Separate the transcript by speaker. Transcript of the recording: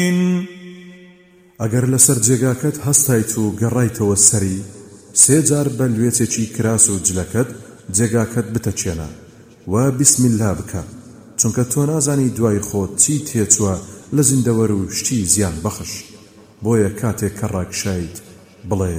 Speaker 1: ئەگەر لەسەر جێگاکەت هەستایت و گەڕایتەوە سەری 3 جار بە لوێچێکی کراس و جلەکەت جێگاکەت بتەچێنە و بسم الله بکە، چونکە تۆ نازانی دوای خۆت چی تێچووە لە زیندەوەر و شتی زیان بەخش. بۆیە کاتێک کە ڕاکشایت بڵێ